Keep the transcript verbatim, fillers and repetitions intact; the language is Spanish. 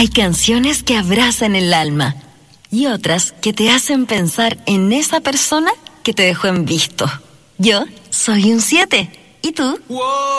Hay canciones que abrazan el alma y otras que te hacen pensar en esa persona que te dejó en visto. Yo soy un siete. ¿Y tú? Wow.